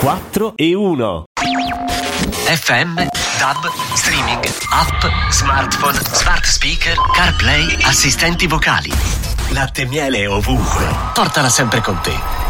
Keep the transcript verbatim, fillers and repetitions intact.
quattro e uno. F M, D A B, streaming, app, smartphone, smart speaker, CarPlay, assistenti vocali. Latte e miele ovunque. Portala sempre con te.